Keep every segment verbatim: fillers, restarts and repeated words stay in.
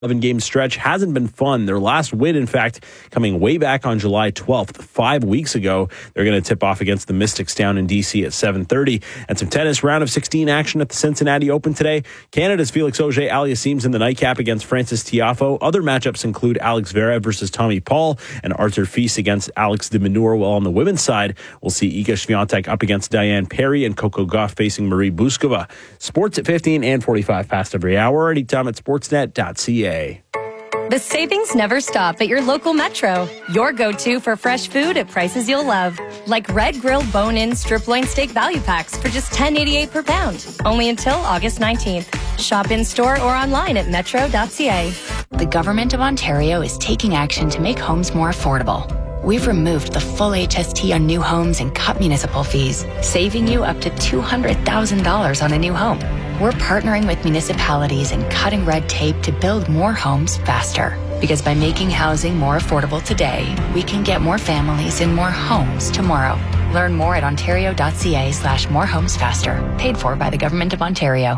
eleven-game stretch hasn't been fun. Their last win, in fact, coming way back on July twelfth, five weeks ago. They're going to tip off against the Mystics down in D C at seven thirty. And some tennis, round of sixteen action at the Cincinnati Open today. Canada's Felix Auger-Aliassime's in the nightcap against Francis Tiafoe. Other matchups include Alex Zverev versus Tommy Paul and Arthur Fils against Alex de Minaur. While on the women's side, we'll see Iga Swiatek up against Diane Perry and Coco Gauff facing Marie Buskova. Sports at fifteen and forty-five past every hour. Anytime at sportsnet dot c a. The savings never stop at your local Metro. Your go-to for fresh food at prices you'll love. Like red grilled bone-in strip loin steak value packs for just ten eighty-eight per pound. Only until August nineteenth. Shop in-store or online at metro dot c a. The Government of Ontario is taking action to make homes more affordable. We've removed the full H S T on new homes and cut municipal fees, saving you up to two hundred thousand dollars on a new home. We're partnering with municipalities and cutting red tape to build more homes faster. Because by making housing more affordable today, we can get more families in more homes tomorrow. Learn more at ontario dot c a slash more homes faster. Paid for by the Government of Ontario.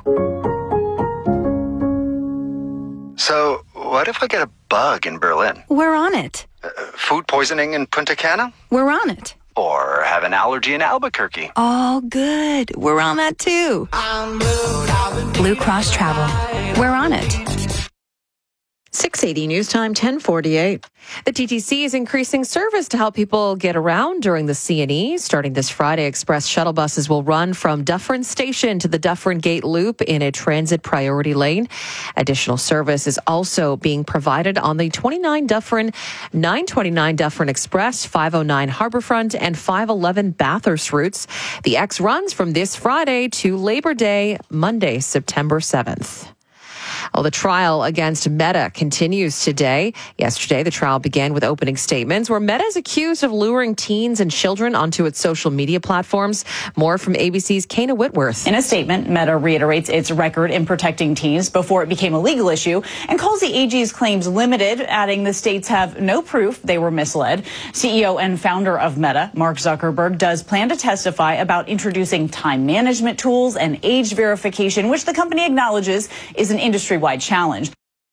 So, what if I get a bug in Berlin? We're on it. Uh, food poisoning in Punta Cana? We're on it. Or have an allergy in Albuquerque? Oh, good. We're on that too. Blue Cross Travel. We're on it. six eighty News Time, ten forty-eight. The T T C is increasing service to help people get around during the C N E. Starting this Friday, express shuttle buses will run from Dufferin Station to the Dufferin Gate Loop in a transit priority lane. Additional service is also being provided on the twenty-nine Dufferin, nine twenty-nine Dufferin Express, five oh nine Harbourfront, and five eleven Bathurst routes. The X runs from this Friday to Labor Day, Monday, September seventh. Well, the trial against Meta continues today. Yesterday, the trial began with opening statements where Meta is accused of luring teens and children onto its social media platforms. More from A B C's Kana Whitworth. In a statement, Meta reiterates its record in protecting teens before it became a legal issue and calls the A G's claims limited, adding the states have no proof they were misled. C E O and founder of Meta, Mark Zuckerberg, does plan to testify about introducing time management tools and age verification, which the company acknowledges is an industry-wide challenge.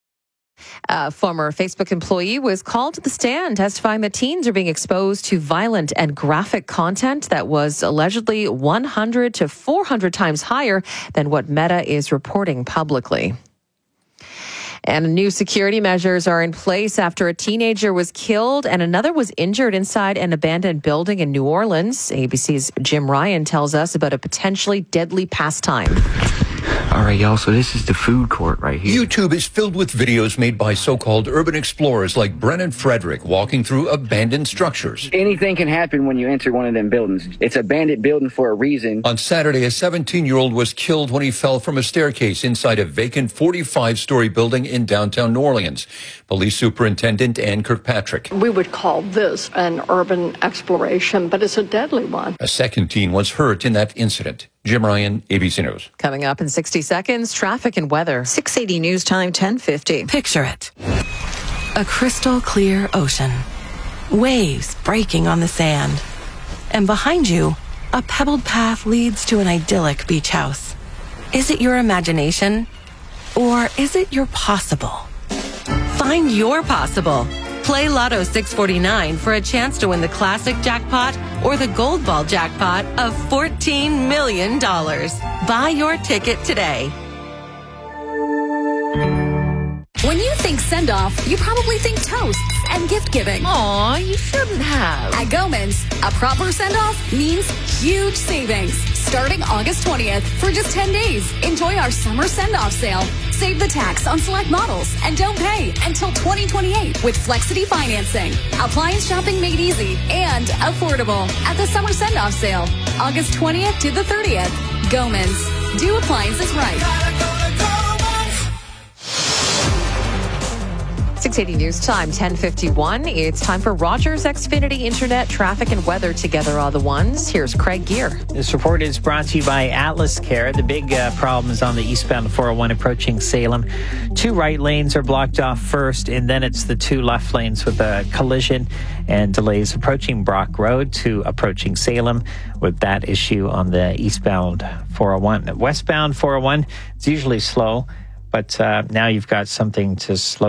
A former Facebook employee was called to the stand testifying that teens are being exposed to violent and graphic content that was allegedly one hundred to four hundred times higher than what Meta is reporting publicly. And new security measures are in place after a teenager was killed and another was injured inside an abandoned building in New Orleans. A B C's Jim Ryan tells us about a potentially deadly pastime. All right, y'all, so this is the food court right here. YouTube is filled with videos made by so-called urban explorers like Brennan Frederick walking through abandoned structures. Anything can happen when you enter one of them buildings. It's a bandit building for a reason. On Saturday, a seventeen-year-old was killed when he fell from a staircase inside a vacant forty-five-story building in downtown New Orleans. Police Superintendent Ann Kirkpatrick. We would call this an urban exploration, but it's a deadly one. A second teen was hurt in that incident. Jim Ryan, A B C News. Coming up in sixty seconds, traffic and weather. six eighty News Time, ten fifty. Picture it. A crystal clear ocean. Waves breaking on the sand. And behind you, a pebbled path leads to an idyllic beach house. Is it your imagination? Or is it your possible? Find your possible. Play Lotto six forty-nine for a chance to win the classic jackpot or the gold ball jackpot of fourteen million dollars. Buy your ticket today. When you think send-off, you probably think toasts and gift-giving. Aw, you shouldn't have. At Goman's, a proper send-off means huge savings. Starting August twentieth for just ten days. Enjoy our summer send-off sale. Save the tax on select models and don't pay until twenty twenty-eight with Flexity financing. Appliance shopping made easy and affordable at the summer send-off sale. August twentieth to the thirtieth. Goman's. Do appliances right. six eighty News Time, ten fifty-one. It's time for Rogers Xfinity Internet, traffic and weather together are the ones. Here's Craig Gear. This report is brought to you by Atlas Care. The big uh, problem is on the eastbound four oh one approaching Salem. Two right lanes are blocked off first, and then it's the two left lanes with a collision and delays approaching Brock Road to approaching Salem with that issue on the eastbound four oh one. Westbound four oh one, it's usually slow. but uh, now you've got something to slow